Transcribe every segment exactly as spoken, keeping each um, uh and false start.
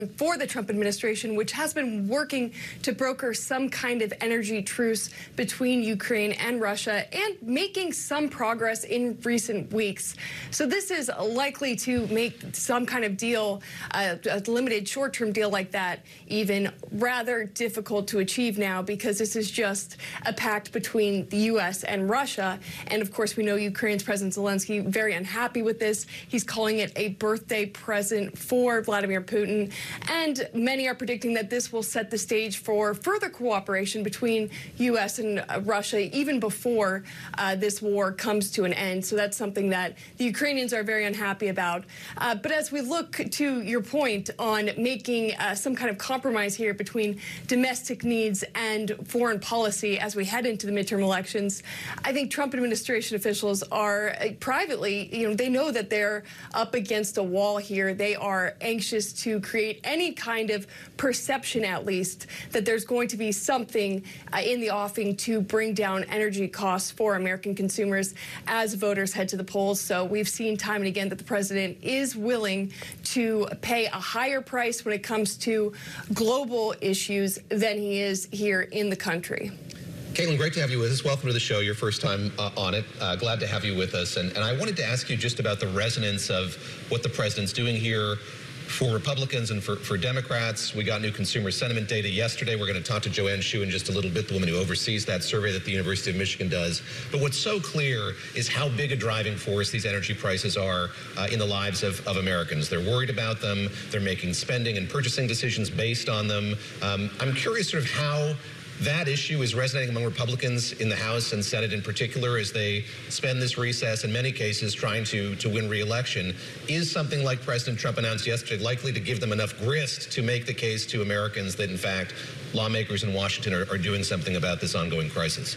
for the Trump administration, which has been working to broker some kind of energy truce between Ukraine and Russia and making some progress in recent weeks. So this is likely to make some kind of deal, uh, a limited short-term deal like that, even rather difficult to achieve now, because this is just a pact between the U S and Russia. And of course, we know Ukraine's President Zelensky very unhappy with this. He's calling it a birthday present for Vladimir Putin. And many are predicting that this will set the stage for further cooperation between U S and uh, Russia even before uh, this war comes to an end. So that's something that the Ukrainians are very unhappy about. Uh, but as we look to your point on making uh, some kind of compromise here between domestic needs and foreign policy as we head into the midterm elections, I think Trump administration officials are uh, privately, you know, they know that they're up against a wall here. They are anxious to create any kind of perception, at least, that there's going to be something uh, in the offing to bring down energy costs for American consumers as voters head to the polls. So we've seen time and again that the president is willing to pay a higher price when it comes to global issues than he is here in the country. Caitlin, great to have you with us. Welcome to the show. Your first time uh, on it. Uh, glad to have you with us. And, and I wanted to ask you just about the resonance of what the president's doing here for Republicans and for, for Democrats. We got new consumer sentiment data yesterday. We're going to talk to Joanne Shu in just a little bit, the woman who oversees that survey that the University of Michigan does. But what's so clear is how big a driving force these energy prices are uh, in the lives of, of Americans. They're worried about them. They're making spending and purchasing decisions based on them. Um, I'm curious sort of how that issue is resonating among Republicans in the House and Senate in particular as they spend this recess, in many cases, trying to, to win re-election. Is something like President Trump announced yesterday likely to give them enough grist to make the case to Americans that, in fact, lawmakers in Washington are, are doing something about this ongoing crisis?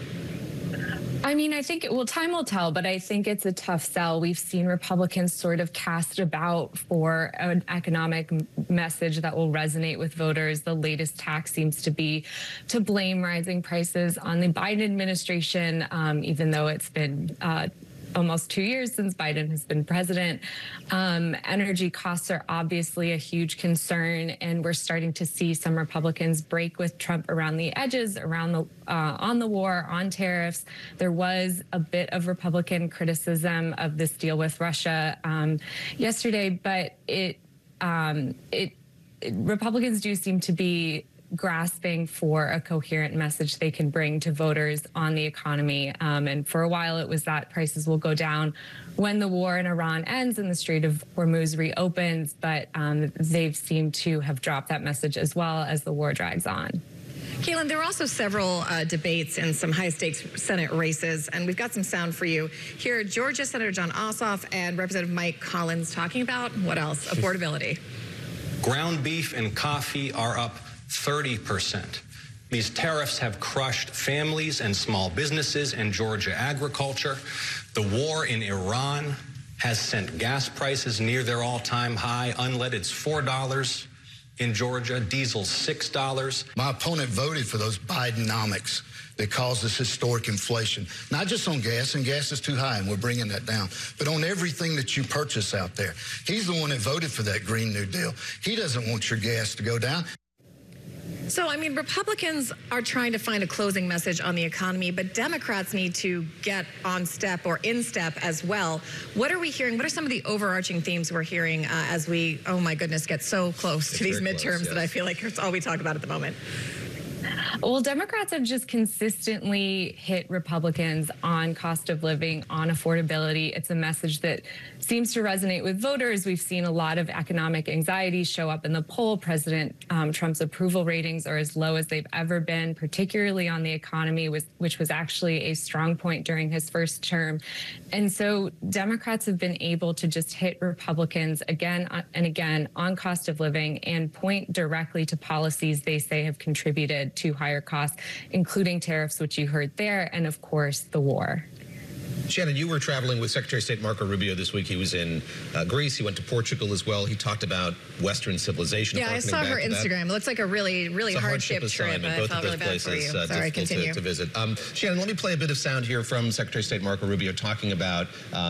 I mean, I think, well, time will tell, but I think it's a tough sell. We've seen Republicans sort of cast about for an economic message that will resonate with voters. The latest tack seems to be to blame rising prices on the Biden administration, um, even though it's been uh, almost two years since Biden has been president. Um, energy costs are obviously a huge concern, and we're starting to see some Republicans break with Trump around the edges, around the uh, on the war, on tariffs. There was a bit of Republican criticism of this deal with Russia um, yesterday, but it, um, it, it Republicans do seem to be grasping for a coherent message they can bring to voters on the economy. Um, and for a while, it was that prices will go down when the war in Iran ends and the Strait of Hormuz reopens. But um, they've seemed to have dropped that message as well as the war drags on. Caitlin, there are also several uh, debates in some high-stakes Senate races, and we've got some sound for you. Here, Georgia Senator Jon Ossoff and Representative Mike Collins talking about, what else? Affordability. Ground beef and coffee are up thirty percent. These tariffs have crushed families and small businesses and Georgia agriculture. The war in Iran has sent gas prices near their all-time high. Unleaded's four dollars in Georgia, diesel's six dollars. My opponent voted for those Bidenomics that caused this historic inflation, not just on gas, and gas is too high, and we're bringing that down, but on everything that you purchase out there. He's the one that voted for that Green New Deal. He doesn't want your gas to go down. So, I mean, Republicans are trying to find a closing message on the economy, but Democrats need to get on step or in step as well. What are we hearing? What are some of the overarching themes we're hearing uh, as we, oh my goodness, get so close it's to these midterms close, yes. that I feel like it's all we talk about at the moment? Well, Democrats have just consistently hit Republicans on cost of living, on affordability. It's a message that seems to resonate with voters. We've seen a lot of economic anxiety show up in the poll. President um, Trump's approval ratings are as low as they've ever been, particularly on the economy, which was actually a strong point during his first term. And so Democrats have been able to just hit Republicans again and again on cost of living and point directly to policies they say have contributed to higher costs, including tariffs, which you heard there, and of course, the war. Shannon, you were traveling with Secretary of State Marco Rubio this week. He was in uh, Greece. He went to Portugal as well. He talked about Western civilization. Yeah, I saw her Instagram. It looks like a really, really hardship, hardship trip. I both felt of those really bad places, for you. Uh, Sorry, difficult continue. To, to visit. Um, Shannon, let me play a bit of sound here from Secretary of State Marco Rubio talking about uh,